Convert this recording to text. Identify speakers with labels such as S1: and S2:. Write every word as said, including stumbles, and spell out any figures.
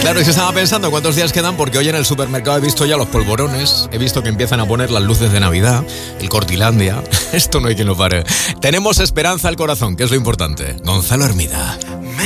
S1: Claro, es que estaba pensando cuántos días quedan, porque hoy en el supermercado he visto ya los polvorones, he visto que empiezan a poner las luces de Navidad, el Cortilandia. Esto no hay quien lo pare. Tenemos esperanza al corazón, que es lo importante. Gonzalo Hermida.